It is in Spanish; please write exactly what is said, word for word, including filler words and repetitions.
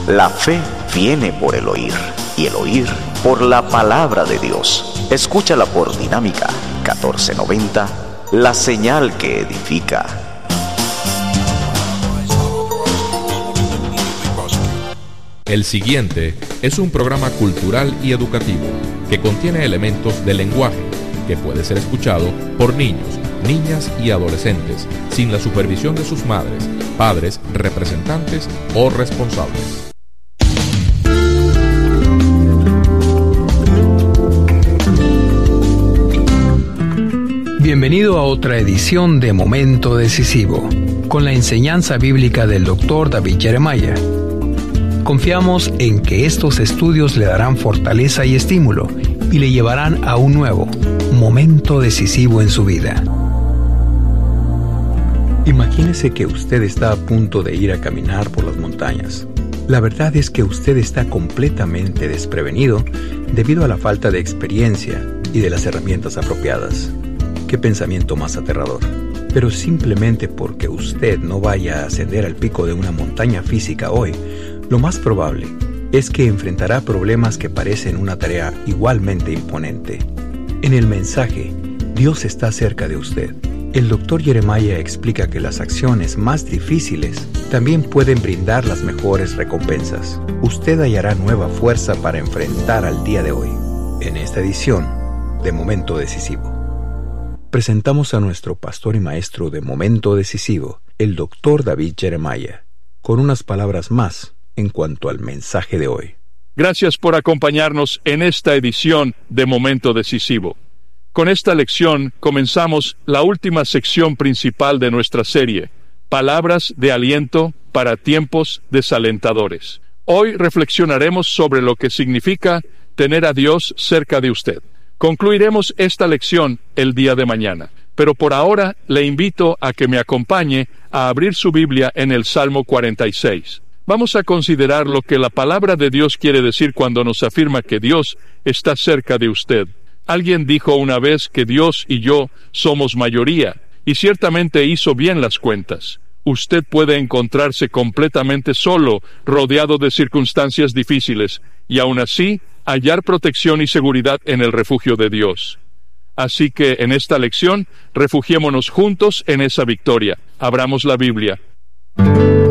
La fe viene por el oír, y el oír por la palabra de Dios. Escúchala por Dinámica catorce noventa, la señal que edifica. El siguiente es un programa cultural y educativo que contiene elementos de lenguaje que puede ser escuchado por niños, niñas y adolescentes sin la supervisión de sus madres, padres, representantes o responsables. Bienvenido a otra edición de Momento Decisivo, con la enseñanza bíblica del doctor David Jeremiah. Confiamos en que estos estudios le darán fortaleza y estímulo y le llevarán a un nuevo momento decisivo en su vida. Imagínese que usted está a punto de ir a caminar por las montañas. La verdad es que usted está completamente desprevenido debido a la falta de experiencia y de las herramientas apropiadas. Qué pensamiento más aterrador. Pero simplemente porque usted no vaya a ascender al pico de una montaña física hoy, lo más probable es que enfrentará problemas que parecen una tarea igualmente imponente. En el mensaje, Dios está cerca de usted. El doctor Jeremiah explica que las acciones más difíciles también pueden brindar las mejores recompensas. Usted hallará nueva fuerza para enfrentar al día de hoy. En esta edición de Momento Decisivo, presentamos a nuestro pastor y maestro de Momento Decisivo, el doctor David Jeremiah, con unas palabras más en cuanto al mensaje de hoy. Gracias por acompañarnos en esta edición de Momento Decisivo. Con esta lección comenzamos la última sección principal de nuestra serie, Palabras de aliento para tiempos desalentadores. Hoy reflexionaremos sobre lo que significa tener a Dios cerca de usted. Concluiremos esta lección el día de mañana, pero por ahora le invito a que me acompañe a abrir su Biblia en el Salmo cuarenta y seis. Vamos a considerar lo que la palabra de Dios quiere decir cuando nos afirma que Dios está cerca de usted. Alguien dijo una vez que Dios y yo somos mayoría, y ciertamente hizo bien las cuentas. Usted puede encontrarse completamente solo, rodeado de circunstancias difíciles, y aún así hallar protección y seguridad en el refugio de Dios. Así que en esta lección, refugiémonos juntos en esa victoria. Abramos la Biblia.